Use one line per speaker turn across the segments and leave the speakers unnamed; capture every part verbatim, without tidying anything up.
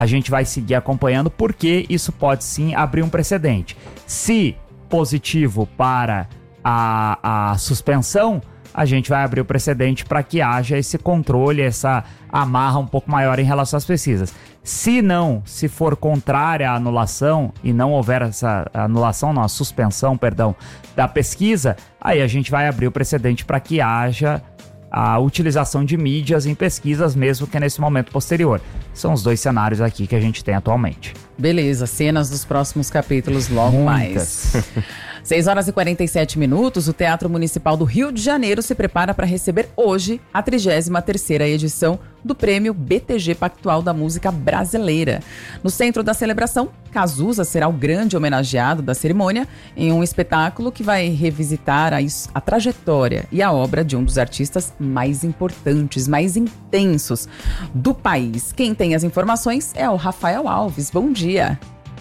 a gente vai seguir acompanhando, porque isso pode sim abrir um precedente. Se positivo para a, a suspensão, a gente vai abrir o precedente para que haja esse controle, essa amarra um pouco maior em relação às pesquisas. Se não, se for contrária à anulação e não houver essa anulação, não, a suspensão, perdão, da pesquisa, aí a gente vai abrir o precedente para que haja a utilização de mídias em pesquisas, mesmo que nesse momento posterior. São os dois cenários aqui que a gente tem atualmente.
Beleza, cenas dos próximos capítulos logo
Muitas.
mais. seis horas e quarenta e sete minutos, o Teatro Municipal do Rio de Janeiro se prepara para receber hoje a trigésima terceira edição do Prêmio B T G Pactual da Música Brasileira. No centro da celebração, Cazuza será o grande homenageado da cerimônia em um espetáculo que vai revisitar a, a trajetória e a obra de um dos artistas mais importantes, mais intensos do país. Quem tem as informações é o Rafael Alves. Bom dia.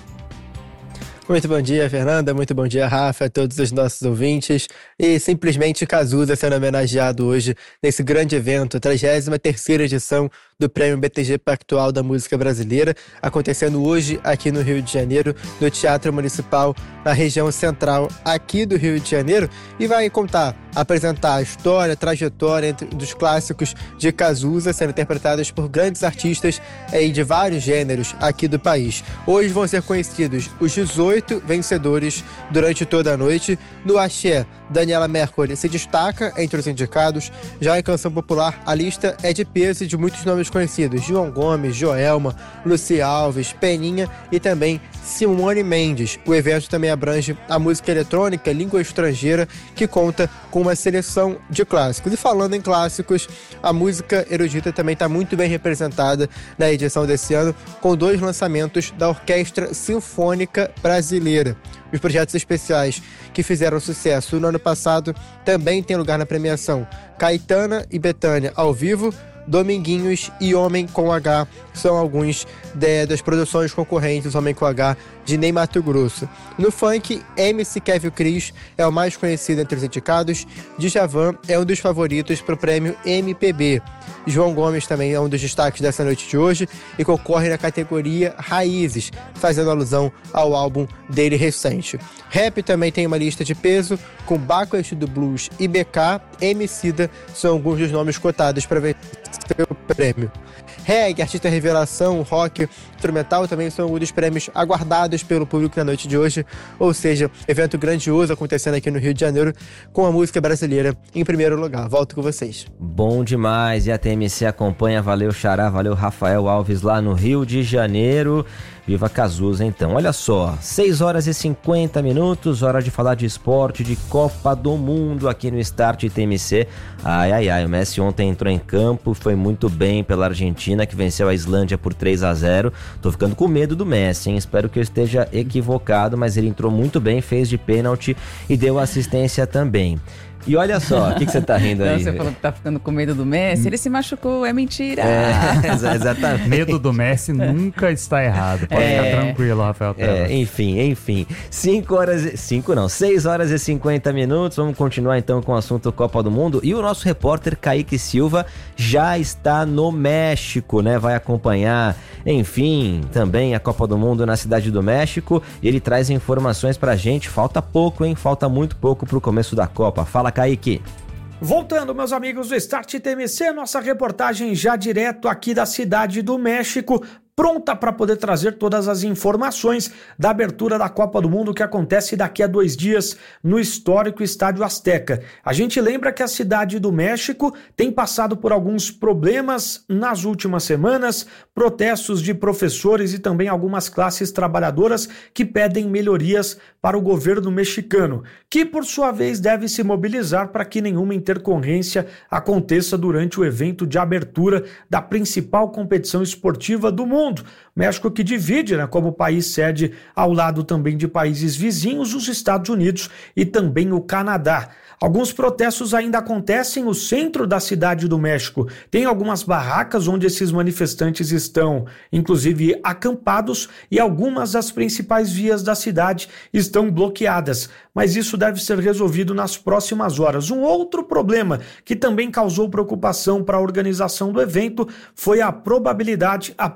Muito bom dia, Fernanda. Muito bom dia, Rafa, a todos os nossos ouvintes. E simplesmente Cazuza sendo homenageado hoje nesse grande evento, a trigésima terceira edição do Prêmio B T G Pactual da Música Brasileira, acontecendo hoje aqui no Rio de Janeiro, no Teatro Municipal, na região central aqui do Rio de Janeiro, e vai contar, apresentar a história, a trajetória entre, dos clássicos de Cazuza, sendo interpretados por grandes artistas aí, de vários gêneros aqui do país. Hoje vão ser conhecidos os dezoito vencedores durante toda a noite. No axé, Daniela Mercury se destaca entre os indicados. Já em canção popular, a lista é de peso e de muitos nomes conhecidos: João Gomes, Joelma, Luci Alves, Peninha e também Simone Mendes. O evento também abrange a música eletrônica, língua estrangeira, que conta com uma seleção de clássicos. E falando em clássicos, a música erudita também está muito bem representada na edição desse ano, com dois lançamentos da Orquestra Sinfônica Brasileira. Os projetos especiais que fizeram sucesso no ano passado também têm lugar na premiação. Caetana e Bethânia ao vivo, Dominguinhos e Homem com H são alguns de, das produções concorrentes Homem com H de Ney Matogrosso. No funk, M C Kevin Cris é o mais conhecido entre os indicados. Djavan é um dos favoritos para o prêmio M P B. João Gomes também é um dos destaques dessa noite de hoje e concorre na categoria Raízes, fazendo alusão ao álbum dele recente. Rap também tem uma lista de peso, com Bacuest do Blues e B K, Emicida são alguns dos nomes cotados para vencer o prêmio. Reggae, artista revelação, rock, instrumental também são um dos prêmios aguardados pelo público na noite de hoje, ou seja, evento grandioso acontecendo aqui no Rio de Janeiro, com a música brasileira em primeiro lugar. Volto com vocês.
Bom demais, e a T M C acompanha, valeu Xará, valeu Rafael Alves lá no Rio de Janeiro. Viva Cazuza, então. Olha só, seis horas e cinquenta minutos, hora de falar de esporte, de Copa do Mundo aqui no Start T M C. Ai, ai, ai, o Messi ontem entrou em campo, foi muito bem pela Argentina, que venceu a Islândia por três a zero. Tô ficando com medo do Messi, hein? Espero que eu esteja equivocado, mas ele entrou muito bem, fez de pênalti e deu assistência também. E olha só, o que, que você tá rindo aí?
Não, você falou que tá ficando com medo do Messi, ele se machucou, é mentira.
É, exatamente.
Medo do Messi nunca está errado, pode é, ficar tranquilo, Rafael.
É, enfim, enfim, cinco horas, cinco não, seis horas e cinquenta minutos, vamos continuar então com o assunto Copa do Mundo, e o nosso repórter Kaique Silva já está no México, né, vai acompanhar, enfim, também a Copa do Mundo na Cidade do México, e ele traz informações pra gente, falta pouco, hein, falta muito pouco pro começo da Copa. Fala, Kaique.
Voltando, meus amigos do Start T M C, nossa reportagem já direto aqui da Cidade do México, pronta para poder trazer todas as informações da abertura da Copa do Mundo que acontece daqui a dois dias no histórico Estádio Azteca. A gente lembra que a Cidade do México tem passado por alguns problemas nas últimas semanas, protestos de professores e também algumas classes trabalhadoras que pedem melhorias para o governo mexicano, que por sua vez deve se mobilizar para que nenhuma intercorrência aconteça durante o evento de abertura da principal competição esportiva do mundo. México que divide, né, como país sede ao lado também de países vizinhos, os Estados Unidos e também o Canadá. Alguns protestos ainda acontecem no centro da Cidade do México. Tem algumas barracas onde esses manifestantes estão, inclusive, acampados, e algumas das principais vias da cidade estão bloqueadas. Mas isso deve ser resolvido nas próximas horas. Um outro problema que também causou preocupação para a organização do evento foi a probabilidade, a possibilidade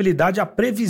possibilidade, a previsão